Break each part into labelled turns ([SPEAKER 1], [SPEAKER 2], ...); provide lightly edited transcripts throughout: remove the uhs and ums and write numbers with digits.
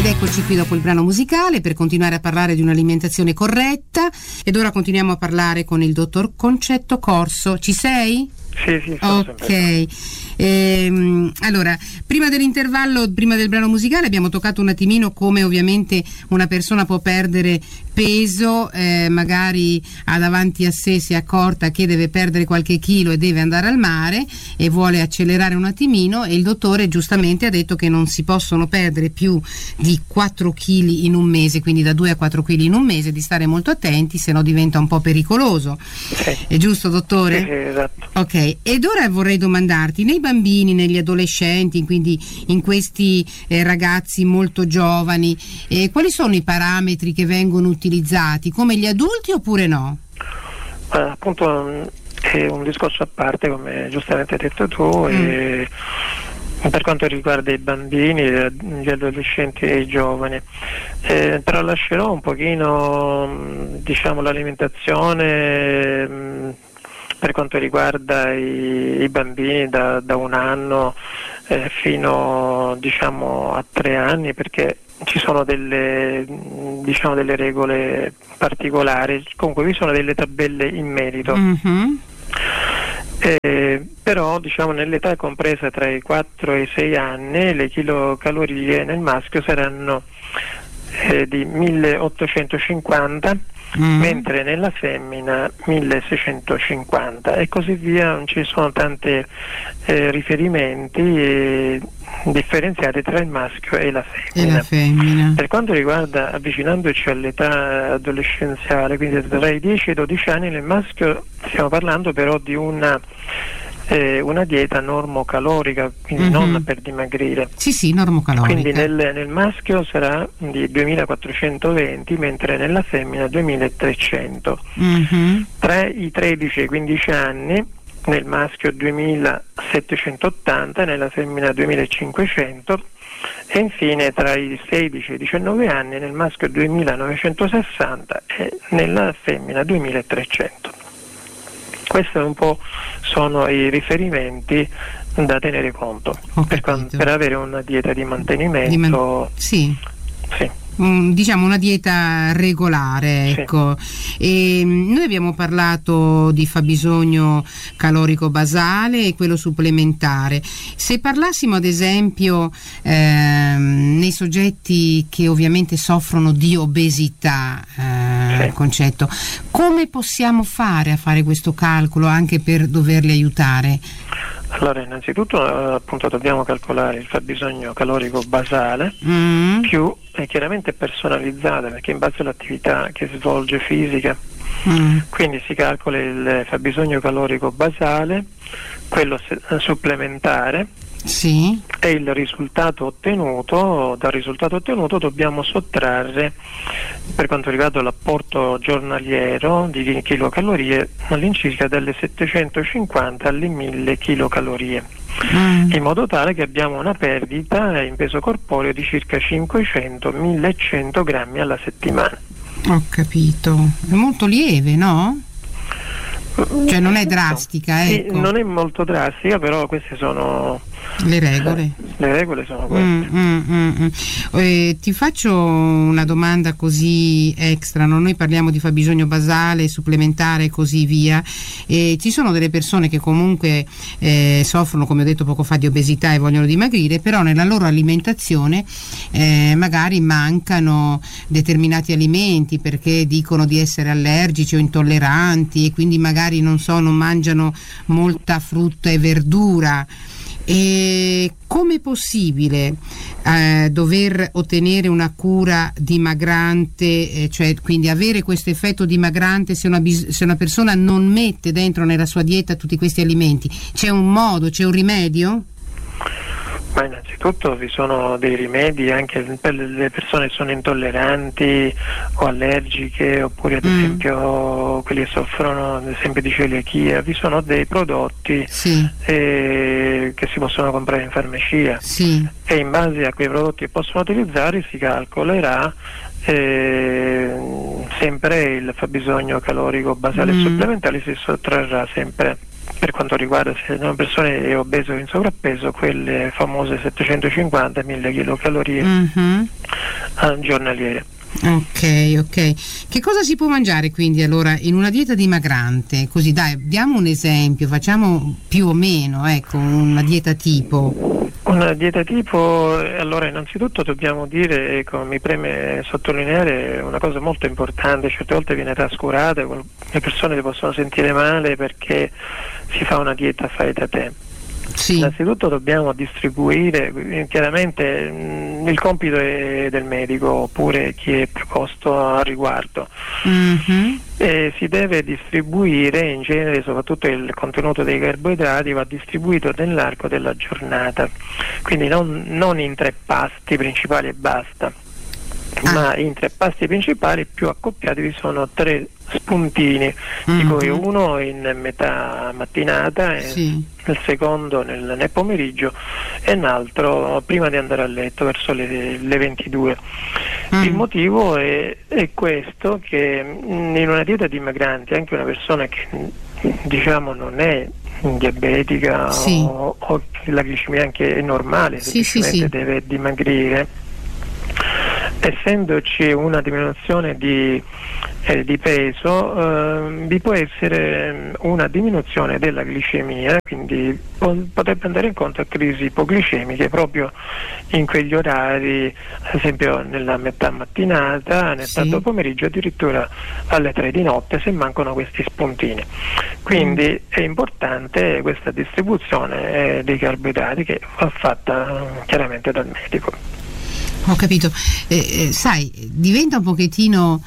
[SPEAKER 1] Ed eccoci qui dopo il brano musicale per continuare a parlare di un'alimentazione corretta, ed ora continuiamo a parlare con il dottor Concetto Corso. Ci sei?
[SPEAKER 2] Sì,
[SPEAKER 1] ok. Allora, prima dell'intervallo, prima del brano musicale, abbiamo toccato un attimino come ovviamente una persona può perdere peso, magari ha davanti a sé, si è accorta che deve perdere qualche chilo e deve andare al mare e vuole accelerare un attimino, e il dottore giustamente ha detto che non si possono perdere più di 4 kg in un mese, quindi da 2 a 4 kg in un mese, di stare molto attenti, se no diventa un po' pericoloso.
[SPEAKER 2] Sì.
[SPEAKER 1] È giusto, dottore?
[SPEAKER 2] Sì, esatto.
[SPEAKER 1] Ok, ed ora vorrei domandarti, nei bambini, negli adolescenti, quindi in questi ragazzi molto giovani, quali sono i parametri che vengono utilizzati, come gli adulti oppure no?
[SPEAKER 2] Appunto è un discorso a parte, come giustamente hai detto tu, e per quanto riguarda i bambini, gli adolescenti e i giovani, però lascerò un pochino l'alimentazione per quanto riguarda i bambini da 1 anno fino a 3 anni, perché ci sono delle regole particolari. Comunque vi sono delle tabelle in merito. Però nell'età compresa tra i 4 e i 6 anni le chilocalorie nel maschio saranno di 1850, mentre nella femmina 1650, e così via. Non ci sono tanti riferimenti differenziati tra il maschio e la femmina. Per quanto riguarda, avvicinandoci all'età adolescenziale, quindi tra i 10 e i 12 anni, nel maschio stiamo parlando però di una dieta normocalorica, quindi non per dimagrire.
[SPEAKER 1] Sì, normocalorica.
[SPEAKER 2] Quindi nel maschio sarà di 2420, mentre nella femmina 2300. Tra i 13 e i 15 anni nel maschio 2780, nella femmina 2500, e infine tra i 16 e i 19 anni nel maschio 2960 e nella femmina 2300. Questi un po' sono i riferimenti da tenere conto per avere una dieta di mantenimento.
[SPEAKER 1] Sì. Diciamo una dieta regolare, ecco. E noi abbiamo parlato di fabbisogno calorico basale e quello supplementare. Se parlassimo ad esempio nei soggetti che ovviamente soffrono di obesità, Concetto, come possiamo fare a fare questo calcolo anche per doverli aiutare?
[SPEAKER 2] Allora, innanzitutto appunto dobbiamo calcolare il fabbisogno calorico basale più chiaramente personalizzata, perché in base all'attività che si svolge fisica, quindi si calcola il fabbisogno calorico basale, quello supplementare, e il risultato ottenuto. Dal risultato ottenuto dobbiamo sottrarre, per quanto riguarda l'apporto giornaliero di chilocalorie, all'incirca dalle 750 alle 1000 chilocalorie, in modo tale che abbiamo una perdita in peso corporeo di circa 500-1100 grammi alla settimana.
[SPEAKER 1] Ho capito, è molto lieve, no? Cioè non è drastica, ecco.
[SPEAKER 2] Sì, non è molto drastica, però queste sono
[SPEAKER 1] le regole.
[SPEAKER 2] Le regole sono queste.
[SPEAKER 1] Ti faccio una domanda così extra, no? Noi parliamo di fabbisogno basale, supplementare e così via, e ci sono delle persone che comunque soffrono, come ho detto poco fa, di obesità e vogliono dimagrire, però nella loro alimentazione magari mancano determinati alimenti perché dicono di essere allergici o intolleranti, e quindi magari non mangiano molta frutta e verdura. E com'è possibile dover ottenere una cura dimagrante, cioè quindi avere questo effetto dimagrante se una persona non mette dentro nella sua dieta tutti questi alimenti? C'è un modo, c'è un rimedio?
[SPEAKER 2] Ma innanzitutto vi sono dei rimedi anche per le persone che sono intolleranti o allergiche, oppure ad esempio quelli che soffrono ad esempio di celiachia. Vi sono dei prodotti che si possono comprare in farmacia, e in base a quei prodotti che possono utilizzare si calcolerà sempre il fabbisogno calorico basale e supplementare, si sottrarrà sempre. Per quanto riguarda se una persona è obesa o in sovrappeso, quelle famose 750-1000 chilocalorie giornaliere.
[SPEAKER 1] Ok. Che cosa si può mangiare quindi allora in una dieta dimagrante? Così dai, diamo un esempio, facciamo più o meno, ecco, una dieta tipo.
[SPEAKER 2] Una dieta tipo, allora innanzitutto dobbiamo dire, ecco, mi preme sottolineare una cosa molto importante, certe volte viene trascurata, le persone si possono sentire male perché si fa una dieta fai da te.
[SPEAKER 1] Sì.
[SPEAKER 2] Innanzitutto dobbiamo distribuire, chiaramente il compito è del medico oppure chi è preposto al riguardo. Si deve distribuire in genere, soprattutto il contenuto dei carboidrati va distribuito nell'arco della giornata, quindi non in 3 pasti principali e basta, ma in 3 pasti principali più accoppiati vi sono 3 spuntini, di cui uno in metà mattinata e il secondo nel pomeriggio e un altro prima di andare a letto verso le 22. Il motivo è questo, che in una dieta dimagrante anche una persona che diciamo non è diabetica o la glicemia anche è normale, semplicemente deve dimagrire, essendoci una diminuzione di peso, vi può essere una diminuzione della glicemia, quindi potrebbe andare incontro a crisi ipoglicemiche proprio in quegli orari, ad esempio nella metà mattinata, nel tardo pomeriggio, addirittura alle 3 di notte se mancano questi spuntini. Quindi è importante questa distribuzione dei carboidrati che va fatta chiaramente dal medico.
[SPEAKER 1] Ho capito, sai, diventa un pochettino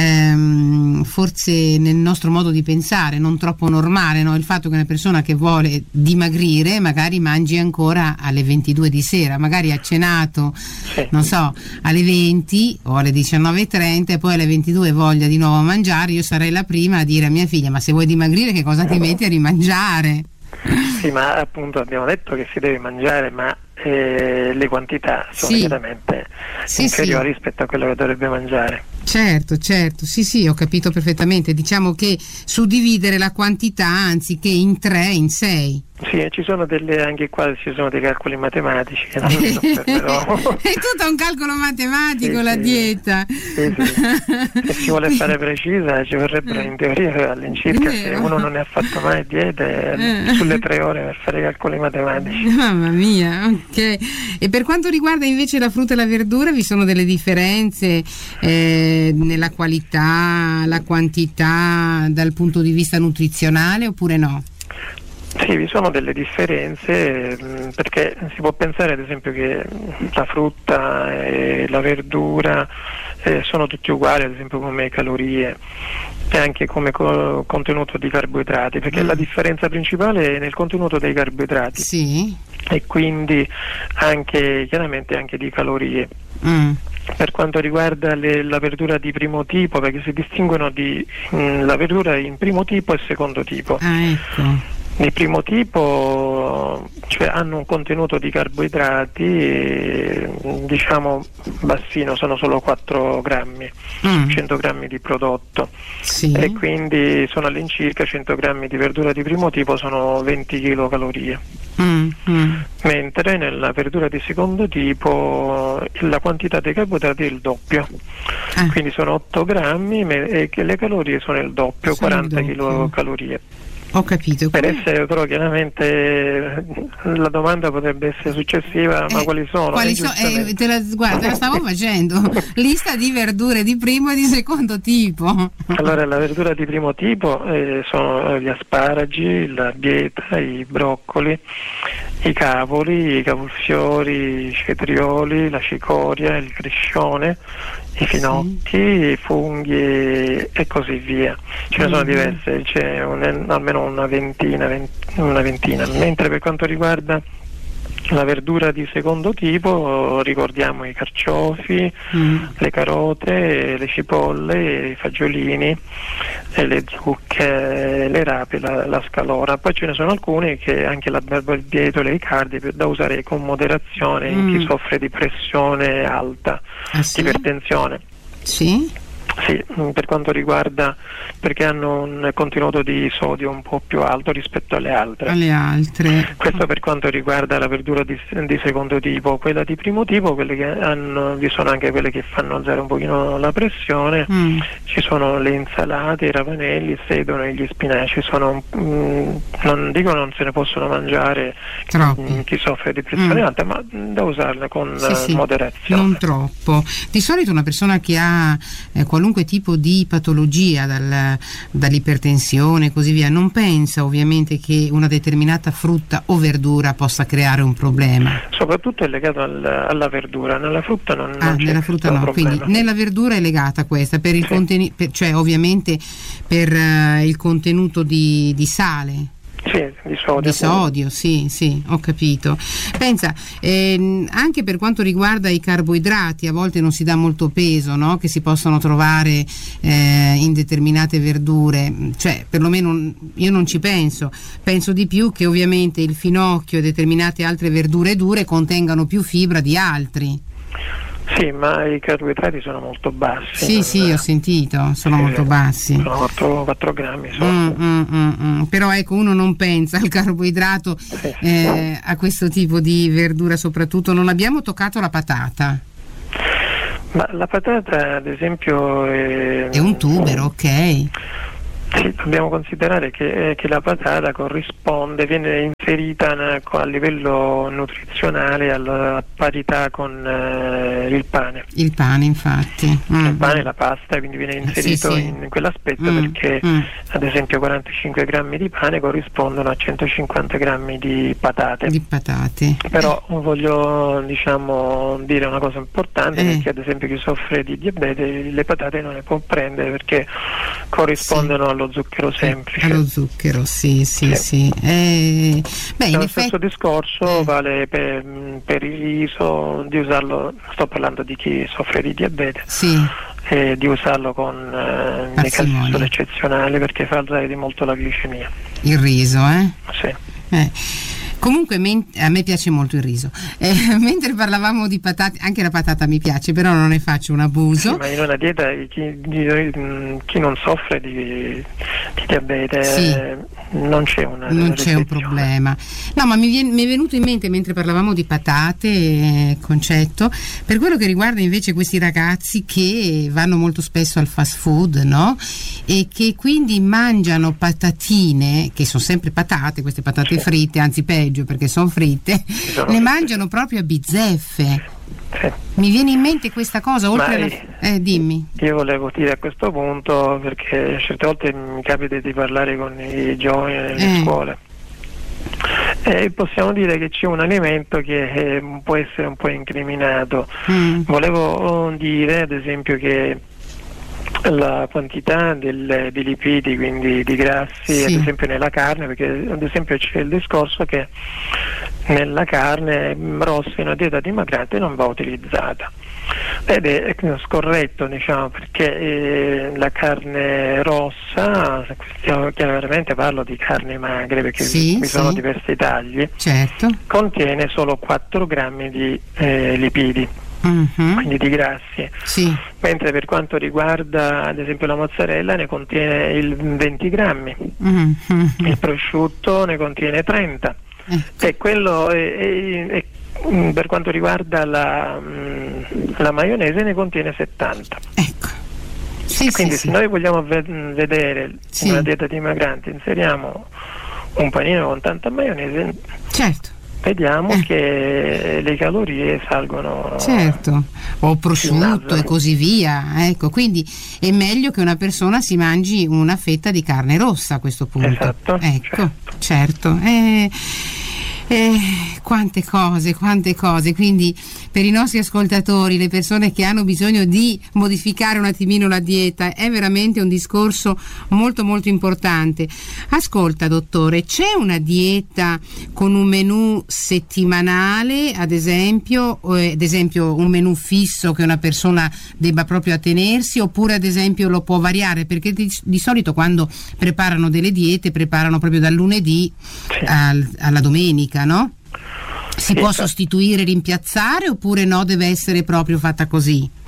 [SPEAKER 1] forse nel nostro modo di pensare non troppo normale, no? Il fatto che una persona che vuole dimagrire magari mangi ancora alle 22 di sera, magari ha cenato, non so, alle 20 o alle 19:30 e poi alle 22 voglia di nuovo mangiare. Io sarei la prima a dire a mia figlia: ma se vuoi dimagrire che cosa ti metti a rimangiare?
[SPEAKER 2] Sì, ma appunto abbiamo detto che si deve mangiare, ma le quantità sono chiaramente inferiori rispetto a quello che dovrebbe mangiare.
[SPEAKER 1] Certo, sì, ho capito perfettamente. Diciamo che suddividere la quantità anziché in 3, in 6.
[SPEAKER 2] Sì, ci sono anche qua ci sono dei calcoli matematici che non però...
[SPEAKER 1] È tutto un calcolo matematico, la dieta.
[SPEAKER 2] Sì. Se si vuole fare precisa ci vorrebbero in teoria all'incirca, se uno non ne ha fatto mai diete, sulle 3 ore per fare i calcoli matematici.
[SPEAKER 1] Mamma mia, ok. E per quanto riguarda invece la frutta e la verdura, vi sono delle differenze nella qualità, la quantità dal punto di vista nutrizionale oppure no?
[SPEAKER 2] Sì, vi sono delle differenze perché si può pensare ad esempio che la frutta e la verdura sono tutti uguali, ad esempio come calorie e anche come contenuto di carboidrati, perché la differenza principale è nel contenuto dei carboidrati e quindi anche chiaramente anche di calorie. Per quanto riguarda la verdura di primo tipo, perché si distinguono la verdura in primo tipo e secondo tipo.
[SPEAKER 1] Ecco.
[SPEAKER 2] Di primo tipo, cioè hanno un contenuto di carboidrati diciamo bassino, sono solo 4 grammi, 100 grammi di prodotto e quindi sono all'incirca 100 grammi di verdura di primo tipo sono 20 kcal. Mentre nella verdura di secondo tipo la quantità dei carboidrati è il doppio, quindi sono 8 grammi e che le calorie sono il doppio, 40 kcal.
[SPEAKER 1] Ho capito.
[SPEAKER 2] Per essere però chiaramente la domanda potrebbe essere successiva, ma quali sono?
[SPEAKER 1] Guarda, la stavo facendo. Lista di verdure di primo e di secondo tipo.
[SPEAKER 2] Allora, la verdura di primo tipo sono gli asparagi, la bieta, i broccoli, i cavoli, i cavolfiori, i cetrioli, la cicoria, il crescione, i finocchi, i funghi e così via. Ce ne sono diverse, c'è almeno una ventina, mentre per quanto riguarda la verdura di secondo tipo ricordiamo i carciofi, le carote, le cipolle, i fagiolini, le zucche, le rape, la scalora. Poi ce ne sono alcuni che anche la barbabietola e i cardi da usare con moderazione in chi soffre di pressione alta, ipertensione. Sì, per quanto riguarda, perché hanno un contenuto di sodio un po' più alto rispetto alle altre. Questo per quanto riguarda la verdura di secondo tipo. Quella di primo tipo, quelle che vi sono anche quelle che fanno alzare un pochino la pressione, ci sono le insalate, i ravanelli, il sedano e gli spinaci, non dico non se ne possono mangiare chi soffre di pressione alta, ma da usarle con moderazione.
[SPEAKER 1] Non troppo. Di solito una persona che ha qualunque tipo di patologia, dall'ipertensione e così via, non pensa ovviamente che una determinata frutta o verdura possa creare un problema.
[SPEAKER 2] Soprattutto è legato alla verdura, nella frutta non c'è
[SPEAKER 1] nella frutta no,
[SPEAKER 2] problema.
[SPEAKER 1] Quindi nella verdura è legata questa, per il cioè ovviamente per il contenuto di sale.
[SPEAKER 2] Sì, di
[SPEAKER 1] sodio, sì, ho capito. Pensa, anche per quanto riguarda i carboidrati, a volte non si dà molto peso, no? Che si possono trovare in determinate verdure, cioè perlomeno io non ci penso di più che ovviamente il finocchio e determinate altre verdure dure contengano più fibra di altri.
[SPEAKER 2] Sì, ma i carboidrati sono molto bassi.
[SPEAKER 1] Sì, ho sentito, sono molto bassi.
[SPEAKER 2] Sono 4 grammi.
[SPEAKER 1] Però ecco, uno non pensa al carboidrato, a questo tipo di verdura soprattutto. Non abbiamo toccato la patata.
[SPEAKER 2] Ma la patata, ad esempio,
[SPEAKER 1] è un tubero, ok.
[SPEAKER 2] Sì, dobbiamo considerare che la patata viene inserita a livello nutrizionale alla parità con il pane.
[SPEAKER 1] Il pane, infatti.
[SPEAKER 2] Il pane e la pasta, quindi viene inserito in quell'aspetto perché ad esempio 45 grammi di pane corrispondono a 150 grammi di patate. Però voglio dire una cosa importante, perché ad esempio chi soffre di diabete le patate non le può prendere perché corrispondono allo zucchero semplice.
[SPEAKER 1] Allo zucchero, sì.
[SPEAKER 2] Lo stesso discorso vale per il riso, di usarlo, sto parlando di chi soffre di diabete, di usarlo con dei calcoli eccezionali perché fa alzare di molto la glicemia.
[SPEAKER 1] Il riso,
[SPEAKER 2] Sì.
[SPEAKER 1] Comunque a me piace molto il riso. Mentre parlavamo di patate, anche la patata mi piace, però non ne faccio un abuso.
[SPEAKER 2] Sì, ma in una dieta chi non soffre di diabete non c'è un
[SPEAKER 1] problema. No, ma mi è venuto in mente mentre parlavamo di patate, concetto, per quello che riguarda invece questi ragazzi che vanno molto spesso al fast food, no? E che quindi mangiano patatine, che sono sempre patate, queste patate fritte, anzi peggio perché sono fritte, le mangiano proprio a bizzeffe. Mi viene in mente questa cosa, dimmi.
[SPEAKER 2] Io volevo dire a questo punto, perché certe volte mi capita di parlare con i giovani nelle scuole, possiamo dire che c'è un alimento che può essere un po' incriminato. Volevo dire ad esempio che la quantità di lipidi, quindi di grassi, ad esempio nella carne, perché ad esempio c'è il discorso che nella carne rossa in una dieta dimagrante non va utilizzata ed è scorretto, perché la carne rossa, chiaramente parlo di carne magre perché vi sono diversi tagli, contiene solo 4 grammi di lipidi. Quindi di grassi, mentre per quanto riguarda ad esempio la mozzarella ne contiene il 20 grammi, il prosciutto ne contiene 30 e quello per quanto riguarda la maionese ne contiene 70. Quindi se noi vogliamo vedere una dieta dimagrante, inseriamo un panino con tanta maionese, vediamo che le calorie salgono,
[SPEAKER 1] o prosciutto e così via, ecco, quindi è meglio che una persona si mangi una fetta di carne rossa a questo punto. Certo. Quante cose, quindi per i nostri ascoltatori, le persone che hanno bisogno di modificare un attimino la dieta, è veramente un discorso molto molto importante. Ascolta dottore, c'è una dieta con un menù settimanale, ad esempio un menù fisso che una persona debba proprio attenersi, oppure ad esempio lo può variare? Perché di solito quando preparano delle diete preparano proprio dal lunedì alla domenica, no? Si può sostituire, rimpiazzare, oppure no, deve essere proprio fatta così?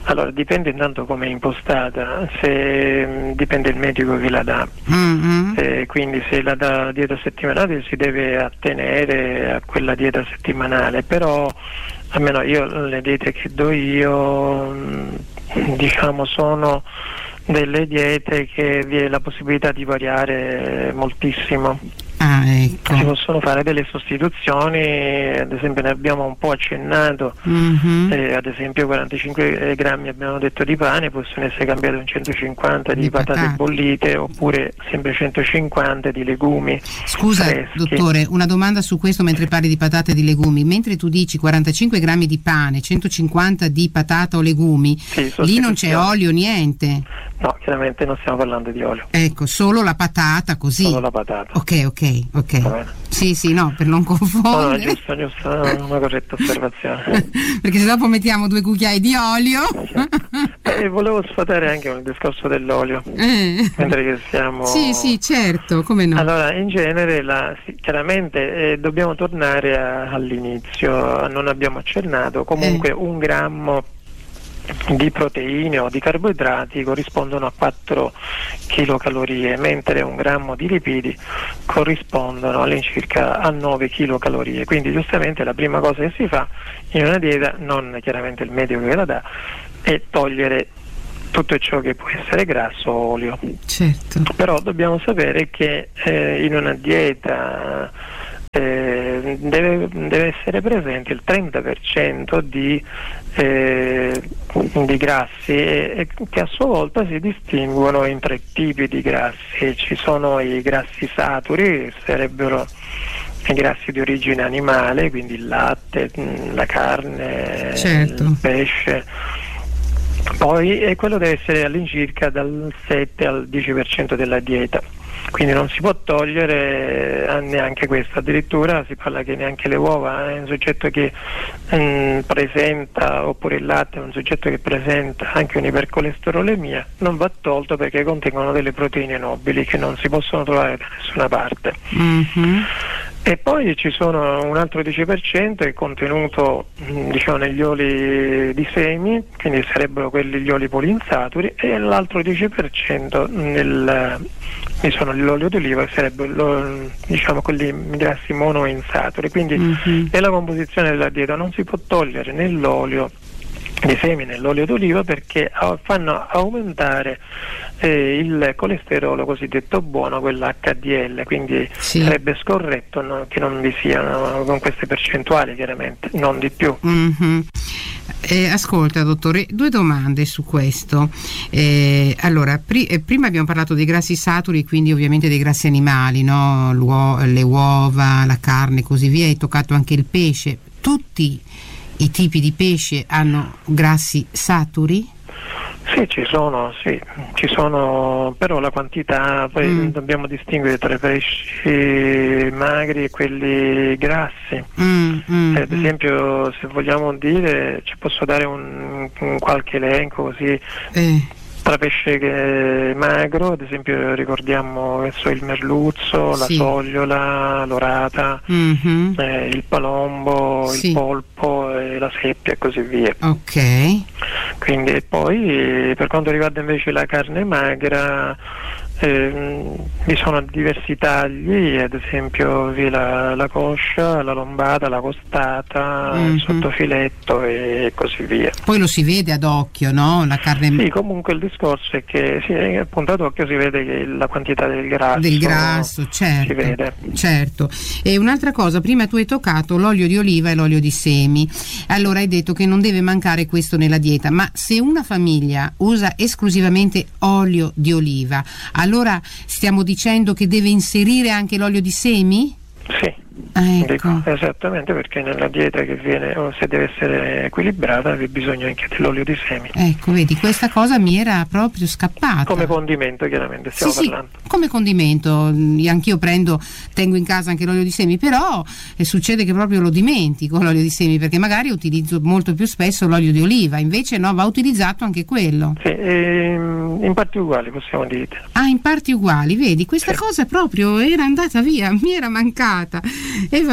[SPEAKER 2] Allora, dipende intanto come è impostata, se dipende il medico che la dà, quindi se la dà dieta settimanale si deve attenere a quella dieta settimanale, però almeno io le diete che do io diciamo sono delle diete che vi è la possibilità di variare moltissimo.
[SPEAKER 1] Ecco.
[SPEAKER 2] Si possono fare delle sostituzioni, ad esempio ne abbiamo un po' accennato, ad esempio 45 grammi abbiamo detto di pane possono essere cambiati con 150 di patate bollite oppure sempre 150 di legumi.
[SPEAKER 1] Scusa
[SPEAKER 2] freschi.
[SPEAKER 1] Dottore, una domanda su questo mentre parli di patate e di legumi. Mentre tu dici 45 grammi di pane, 150 di patata o legumi,
[SPEAKER 2] sì,
[SPEAKER 1] lì non c'è olio, niente?
[SPEAKER 2] No, chiaramente non stiamo parlando di olio.
[SPEAKER 1] Ecco, solo la patata così?
[SPEAKER 2] Solo la patata.
[SPEAKER 1] Ok. Sì, no, per non confondere.
[SPEAKER 2] No, giusto, una corretta osservazione.
[SPEAKER 1] Perché se dopo mettiamo 2 cucchiai di olio.
[SPEAKER 2] E volevo sfatare anche il discorso dell'olio, mentre che siamo...
[SPEAKER 1] Sì, certo, come no.
[SPEAKER 2] Allora, in genere, chiaramente dobbiamo tornare all'inizio, non abbiamo accennato, comunque 1 grammo di proteine o di carboidrati corrispondono a 4 kcal, mentre 1 grammo di lipidi corrispondono all'incirca a 9 kcal. Quindi giustamente la prima cosa che si fa in una dieta, non chiaramente il medico che la dà, è togliere tutto ciò che può essere grasso o olio.
[SPEAKER 1] Certo.
[SPEAKER 2] Però dobbiamo sapere che in una dieta deve essere presente il 30% di grassi che a sua volta si distinguono in 3 tipi di grassi. Ci sono i grassi saturi, che sarebbero i grassi di origine animale, quindi il latte, la carne,
[SPEAKER 1] certo,
[SPEAKER 2] il pesce. Poi quello deve essere all'incirca dal 7 al 10% della dieta, quindi non si può togliere neanche questo. Addirittura si parla che neanche le uova, un soggetto che presenta, oppure il latte, un soggetto che presenta anche un'ipercolesterolemia, non va tolto perché contengono delle proteine nobili che non si possono trovare da nessuna parte. E poi ci sono un altro 10% che è contenuto negli oli di semi, quindi sarebbero quelli gli oli poliinsaturi, e l'altro 10% sono l'olio d'oliva, che sarebbero quelli grassi monoinsaturi. Quindi nella composizione della dieta non si può togliere né l'olio di semi né l'olio d'oliva perché fanno aumentare il colesterolo cosiddetto buono, quell'HDL, quindi sarebbe scorretto che non vi siano con queste percentuali, chiaramente, non di più.
[SPEAKER 1] Ascolta dottore, 2 domande su questo. Allora, prima abbiamo parlato dei grassi saturi, quindi ovviamente dei grassi animali, no? Le uova, la carne e così via. Hai toccato anche il pesce. Tutti i tipi di pesce hanno grassi saturi?
[SPEAKER 2] Sì, ci sono, però la quantità, poi dobbiamo distinguere tra i pesci magri e quelli grassi. Ad esempio, se vogliamo dire, ci posso dare un qualche elenco così. Tra pesce magro, ad esempio ricordiamo il merluzzo, la sogliola, l'orata, il palombo, il polpo, la seppia e così via.
[SPEAKER 1] Ok.
[SPEAKER 2] Quindi poi per quanto riguarda invece la carne magra, vi sono diversi tagli, ad esempio vi la coscia, la lombata, la costata, il sottofiletto e così via.
[SPEAKER 1] Poi lo si vede ad occhio, no? La carne.
[SPEAKER 2] Sì, comunque il discorso è che appunto ad occhio si vede che la quantità del grasso
[SPEAKER 1] certo,
[SPEAKER 2] si vede.
[SPEAKER 1] Certo. E un'altra cosa, prima tu hai toccato l'olio di oliva e l'olio di semi. Allora hai detto che non deve mancare questo nella dieta, ma se una famiglia usa esclusivamente olio di oliva, allora stiamo dicendo che deve inserire anche l'olio di semi?
[SPEAKER 2] Sì.
[SPEAKER 1] Ecco.
[SPEAKER 2] Dico, esattamente, perché nella dieta che viene, se deve essere equilibrata, vi bisogna anche dell'olio di semi.
[SPEAKER 1] Ecco, vedi, questa cosa mi era proprio scappata.
[SPEAKER 2] Come condimento, chiaramente stiamo parlando.
[SPEAKER 1] Come condimento, anch'io tengo in casa anche l'olio di semi, però succede che proprio lo dimentico l'olio di semi, perché magari utilizzo molto più spesso l'olio di oliva, invece no, va utilizzato anche quello.
[SPEAKER 2] Sì, in parti uguali possiamo dire.
[SPEAKER 1] In parti uguali, vedi, questa cosa proprio era andata via, mi era mancata. E